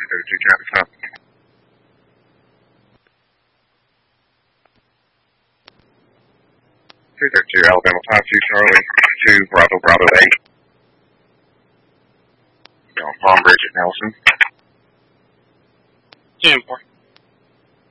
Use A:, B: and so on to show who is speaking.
A: 232 traffic stop. 232 Alabama 52 Charlie 2 Bravo 8. On Palm Bridge at Nelson.
B: 10-4.